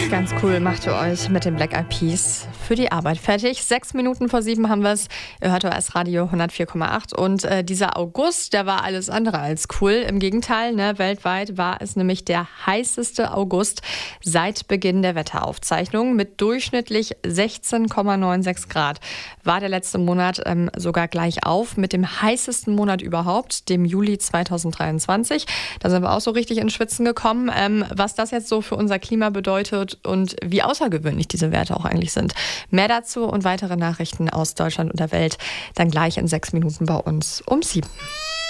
Ganz cool, macht ihr euch mit den Black Eyed Peas für die Arbeit fertig. 6 Minuten vor 7 haben wir es. Ihr hört OS Radio 104,8. Und dieser August, der war alles andere als cool. Im Gegenteil, weltweit war es nämlich der heißeste August seit Beginn der Wetteraufzeichnung mit durchschnittlich 16,96 Grad. War der letzte Monat sogar gleich auf mit dem heißesten Monat überhaupt, dem Juli 2023. Da sind wir auch so richtig ins Schwitzen gekommen. Was das jetzt so für unser Klima bedeutet und wie außergewöhnlich diese Werte auch eigentlich sind. Mehr dazu und weitere Nachrichten aus Deutschland und der Welt dann gleich in 6 Minuten bei uns um 7.